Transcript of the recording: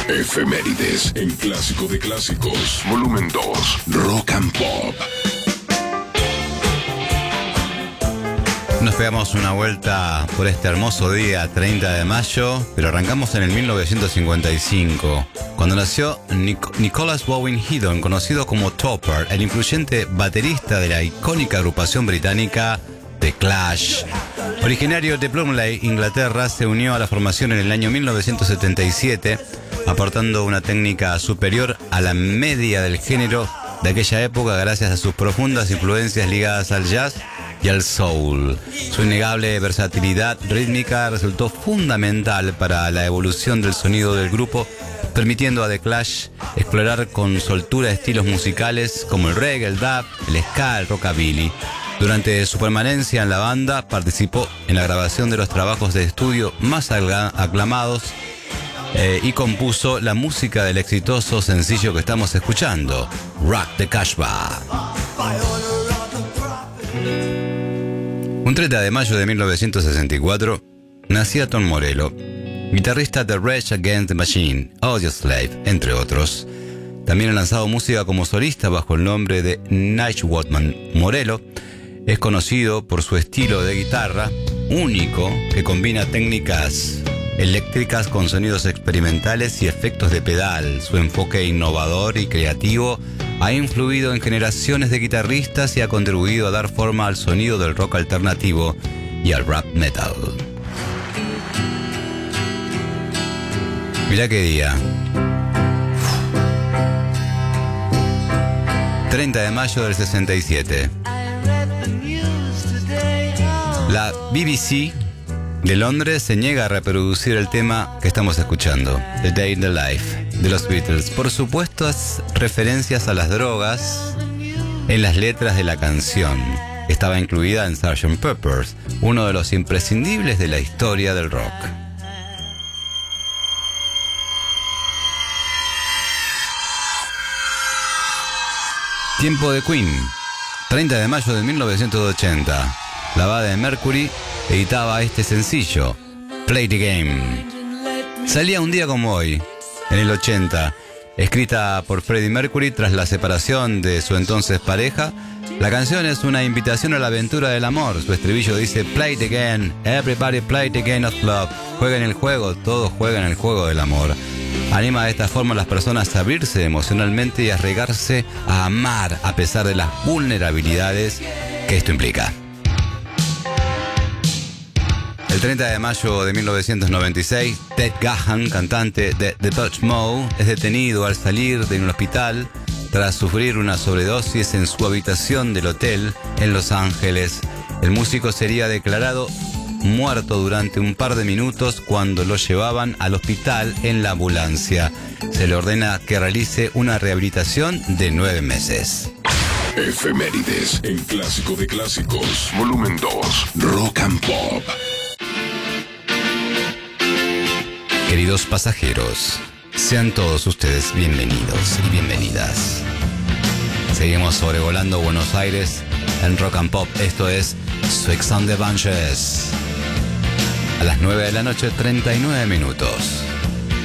Efemérides en Clásico de Clásicos, volumen 2, Rock and Pop. Nos pegamos una vuelta por este hermoso día, 30 de mayo, pero arrancamos en el 1955, cuando nació Nicholas Bowen Hedon, conocido como Topper, el influyente baterista de la icónica agrupación británica The Clash. Originario de Bromley, Inglaterra, se unió a la formación en el año 1977, aportando una técnica superior a la media del género de aquella época gracias a sus profundas influencias ligadas al jazz y al soul. Su innegable versatilidad rítmica resultó fundamental para la evolución del sonido del grupo, permitiendo a The Clash explorar con soltura estilos musicales como el reggae, el dub, el ska, el rockabilly. Durante su permanencia en la banda, participó en la grabación de los trabajos de estudio más aclamados y compuso la música del exitoso sencillo que estamos escuchando, Rock the Casbah. Un 30 de mayo de 1964 nacía Tom Morello, guitarrista de Rage Against the Machine, Audioslave, entre otros. También ha lanzado música como solista bajo el nombre de Nige Watman. Morello es conocido por su estilo de guitarra único que combina técnicas eléctricas con sonidos experimentales y efectos de pedal. Su enfoque innovador y creativo ha influido en generaciones de guitarristas y ha contribuido a dar forma al sonido del rock alternativo y al rap metal. Mirá qué día. 30 de mayo del 67. La BBC de Londres se niega a reproducir el tema que estamos escuchando, The Day in the Life, de los Beatles, por supuestas referencias a las drogas en las letras de la canción. Estaba incluida en Sgt. Pepper's, uno de los imprescindibles de la historia del rock. Tiempo de Queen, 30 de mayo de 1980. La banda de Mercury editaba este sencillo, Play the Game. Salía un día como hoy, en el 80, escrita por Freddie Mercury tras la separación de su entonces pareja. La canción es una invitación a la aventura del amor. Su estribillo dice: Play the game, everybody play the game of love. Jueguen el juego, todos juegan el juego del amor. Anima de esta forma a las personas a abrirse emocionalmente y a arriesgarse a amar a pesar de las vulnerabilidades que esto implica. El 30 de mayo de 1996, Ted Gahan, cantante de Depeche Mode, es detenido al salir de un hospital tras sufrir una sobredosis en su habitación del hotel en Los Ángeles. El músico sería declarado muerto durante un par de minutos cuando lo llevaban al hospital en la ambulancia. Se le ordena que realice una rehabilitación de 9 meses. Efemérides en Clásico de Clásicos, volumen 2, Rock and Pop. Queridos pasajeros, sean todos ustedes bienvenidos y bienvenidas. Seguimos sobrevolando Buenos Aires en Rock and Pop. Esto es Sweet and the Bunches. A las 9 de la noche, 39 minutos.